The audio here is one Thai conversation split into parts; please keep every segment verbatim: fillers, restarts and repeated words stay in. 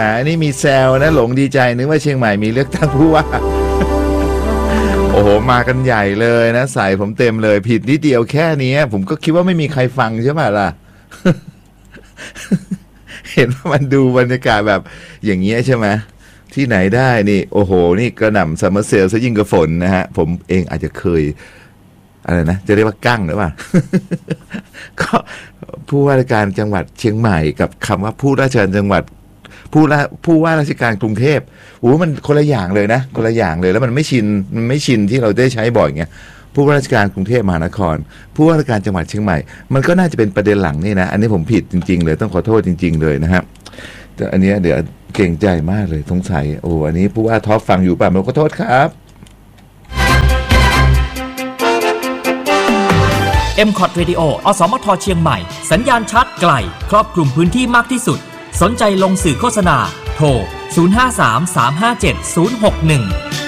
อันนี้มีแซวนะหลงดีใจนึกว่าเชียงใหม่มีเลือกตั้งผู้ว่าโอ้โหมากันใหญ่เลยนะใส่ผมเต็มเลยผิดนิดเดียวแค่นี้ผมก็คิดว่าไม่มีใครฟังใช่ไหมล่ะ เห็นว่ามันดูบรรยากาศแบบอย่างเงี้ยใช่ไหมที่ไหนได้นี่โอ้โหนี่กระหน่ำซัมเมอร์เซลซะยิ่งกระฝนนะฮะผมเองอาจจะเคยอะไรนะจะเรียกว่ากั้งหรือเปล่า ก็ผู้ว่าราชการจังหวัดเชียงใหม่กับคำว่าผู้ราชการจังหวัดผู้ละผู้ว่าราชการกรุงเทพโอ้มันคนละอย่างเลยนะคนละอย่างเลยแล้วมันไม่ชินมันไม่ชินที่เราได้ใช้บ่อยไงผู้ว่าราชการกรุงเทพมหานครผู้ว่าราชการจังหวัดเชียงใหม่มันก็น่าจะเป็นประเด็นหลังนี่นะอันนี้ผมผิดจริงๆเลยต้องขอโทษจริงๆเลยนะครับแต่อันนี้เดี๋ยวเก่งใจมากเลยสงสัยโอ้อันนี้ผู้ว่าท็อปฟังอยู่ป่ะผมขอโทษครับเอ็ม คอท Radio อสมทเชียงใหม่สัญญาณชัดไกลครอบคลุมพื้นที่มากที่สุดสนใจลงสื่อโฆษณาโทรศูนย์ ห้า สาม สาม ห้า เจ็ด ศูนย์ หก หนึ่ง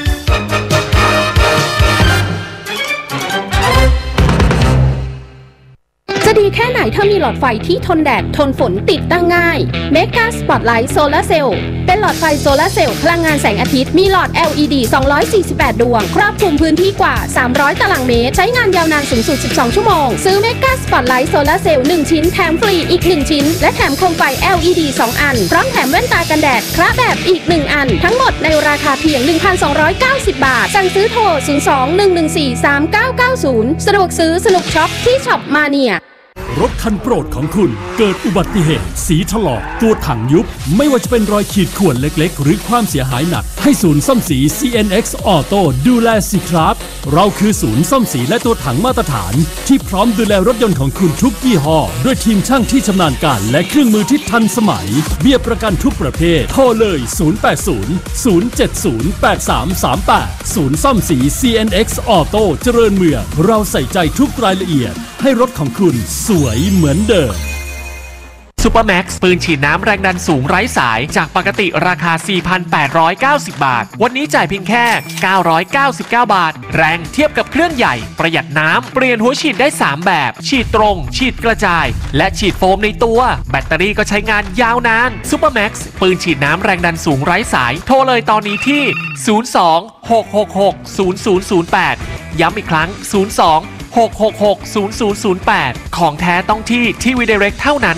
จะดีแค่ไหนถ้ามีหลอดไฟที่ทนแดดทนฝนติดตั้งง่าย Mega Spotlight Solar Cell เป็นหลอดไฟโซลาร์เซลล์พลังงานแสงอาทิตย์มีหลอด แอล อี ดี สองร้อยสี่สิบแปด ดวงครอบคลุมพื้นที่กว่าสามร้อยตารางเมตรใช้งานยาวนานสูงสุดสิบสองชั่วโมงซื้อ Mega Spotlight Solar Cell หนึ่งชิ้นแถมฟรีอีกหนึ่งชิ้นและแถมโคมไฟ แอล อี ดี สองอันพร้อมแถมแว่นตากันแดดคระแบบอีกหนึ่งอันทั้งหมดในราคาเพียง หนึ่งพันสองร้อยเก้าสิบ บาทสั่งซื้อโทรศูนย์ สอง หนึ่ง หนึ่ง สี่ สาม เก้า เก้า ศูนย์สะดวกซื้อสนุกช็อปที่ช็อปมาเนียรถคันโปรดของคุณเกิดอุบัติเหตุสีถลอกตัวถังยุบไม่ว่าจะเป็นรอยขีดข่วนเล็กๆหรือความเสียหายหนักให้ศูนย์ซ่อมสี ซี เอ็น เอ็กซ์ Auto ดูแลสิครับเราคือศูนย์ซ่อมสีและตัวถังมาตรฐานที่พร้อมดูแลรถยนต์ของคุณทุกยี่ห้อด้วยทีมช่างที่ชำนาญการและเครื่องมือที่ทันสมัยเบี้ยประกันทุกประเภทโทรเลยศูนย์ แปด ศูนย์ ศูนย์ เจ็ด ศูนย์ แปด สาม สาม แปดศูนย์ซ่อมสี ซี เอ็น เอ็กซ์ Auto เจริญเมืองเราใส่ใจทุกรายละเอียดให้รถของคุณสวยเหมือนเดิมซูเปอร์แม็กซ์ปืนฉีดน้ำแรงดันสูงไร้สายจากปกติราคา สี่พันแปดร้อยเก้าสิบ บาทวันนี้จ่ายเพียงแค่เก้าร้อยเก้าสิบเก้าบาทแรงเทียบกับเครื่องใหญ่ประหยัดน้ำเปลี่ยนหัวฉีดได้สามแบบฉีดตรงฉีดกระจายและฉีดโฟมในตัวแบตเตอรี่ก็ใช้งานยาวนานซูเปอร์แม็กซ์ปืนฉีดน้ำแรงดันสูงไร้สายโทรเลยตอนนี้ที่ศูนย์ สอง หก หก หก ศูนย์ ศูนย์ ศูนย์ แปดย้ำอีกครั้งศูนย์ สอง หก หก หก ศูนย์ ศูนย์ ศูนย์ แปดของแท้ต้องที่ทีวี Direct เท่านั้น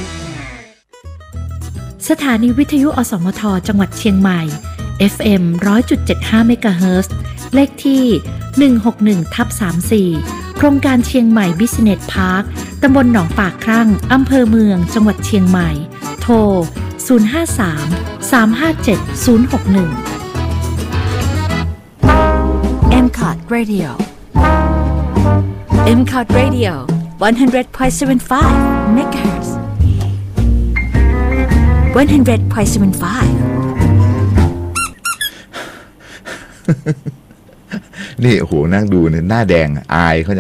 สถานีวิทยุอสมทจังหวัดเชียงใหม่ เอฟ เอ็ม หนึ่งร้อยจุดเจ็ดห้า เมกะเฮิรตซ์เลขที่ หนึ่ง หก หนึ่ง ทับ สามสิบสี่ โครงการเชียงใหม่บิสเนสพาร์คตำบลหนองปากครั่งอำเภอเมืองจังหวัดเชียงใหม่โทร ศูนย์ ห้า สาม สาม ห้า เจ็ด ศูนย์ หก หนึ่งเอ็ม คอท Radioเอ็ม คอท Radio หนึ่งร้อยจุดเจ็ดห้า เมกะเฮิรตซ์หนึ่งร้อยจุดเจ็ดห้านี่โอ้โหนั่งดูเนี่ยหน้าแดงอายเขาจะ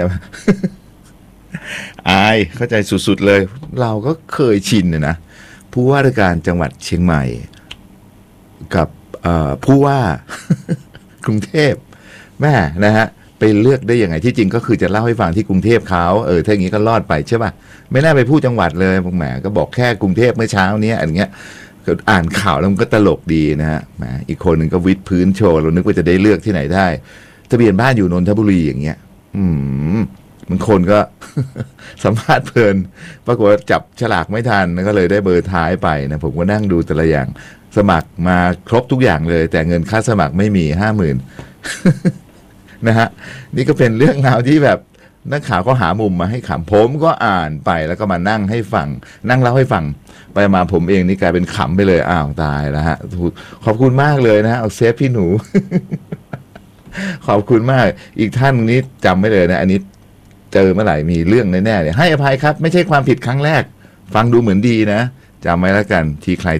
อายเข้าใจสุดๆเลยเราก็เคยชินเนี่ยนะผู้ว่าราชการจังหวัดเชียงใหม่กับผู้ว่า กรุงเทพแม่นะฮะไปเลือกได้ยังไงที่จริงก็คือจะเล่าให้ฟังที่กรุงเทพเขาเออถ้าอย่างนี้ก็รอดไปใช่ป่ะไม่น่าไปพูดจังหวัดเลยพวกแหมก็บอกแค่กรุงเทพเมื่อเช้านี้อันเงี้ยอ่านข่าวแล้วมันก็ตลกดีนะฮะแหมอีกคนหนึ่งก็วิดพื้นโชว์เรานึกว่าจะได้เลือกที่ไหนได้ทะเบียนบ้านอยู่นนทบุรีอย่างเงี้ยอืมบางคนก็ สัมภาษณ์เพลินปรากฏว่าจับฉลากไม่ทันก็เลยได้เบอร์ท้ายไปนะผมก็นั่งดูแต่ละอย่างสมัครมาครบทุกอย่างเลยแต่เงินค่าสมัครไม่มีห้าหมื่นนะฮะนี่ก็เป็นเรื่องราวที่แบบนักข่าวก็หามุมมาให้ขำผมก็อ่านไปแล้วก็มานั่งให้ฟังนั่งเล่าให้ฟังไปมาผมเองนี่กลายเป็นขำไปเลยอ้าวตายแล้วฮะขอบคุณมากเลยนะฮะเอาเซฟพี่หนู ขอบคุณมากอีกท่านนี้จำไม่เลยนะอันนี้เจอเมื่อไหร่มีเรื่องแน่ๆเลยให้อภัยครับไม่ใช่ความผิดครั้งแรกฟังดูเหมือนดีนะจำไว้แล้วกันทีใคร